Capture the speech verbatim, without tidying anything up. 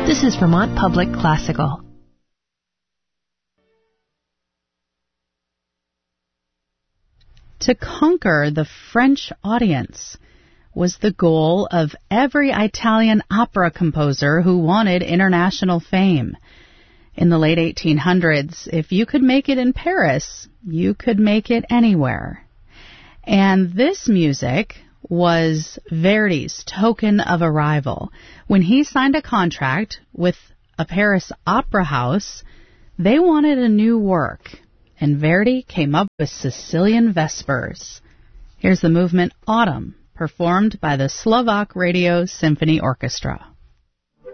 This is Vermont Public Classical. To conquer the French audience was the goal of every Italian opera composer who wanted international fame. In the late eighteen hundreds, if you could make it in Paris, you could make it anywhere. And this music was Verdi's token of arrival. When he signed a contract with a Paris opera house, they wanted a new work, and Verdi came up with Sicilian Vespers. Here's the movement Autumn, performed by the Slovak Radio Symphony Orchestra.